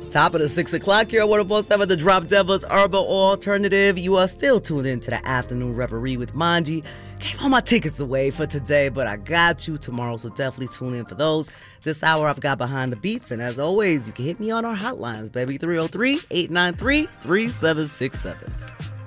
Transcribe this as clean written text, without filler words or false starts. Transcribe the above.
Top of the 6 o'clock here at 104.7 The Drop Devils Urban Alternative. You are still tuned in to the Afternoon Reverie with Manji. Gave all my tickets away for today, but I got you tomorrow, so definitely tune in for those. This hour I've got Behind the Beats, and as always, you can hit me on our hotlines, baby. 303-893-3767.